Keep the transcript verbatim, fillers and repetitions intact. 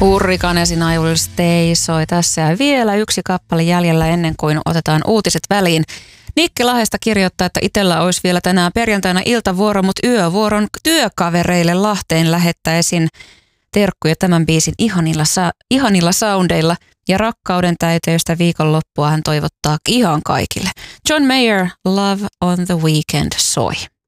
Hurrikanesin I Will Stay soi tässä ja vielä yksi kappale jäljellä ennen kuin otetaan uutiset väliin. Nikki Lahdesta kirjoittaa, että itsellä olisi vielä tänään perjantaina iltavuoro, mutta yövuoron työkavereille Lahteen lähettäisin terkkuja tämän biisin ihanilla, sa- ihanilla soundeilla ja rakkauden täyteistä viikonloppua hän toivottaa ihan kaikille. John Mayer, Love on the Weekend soi.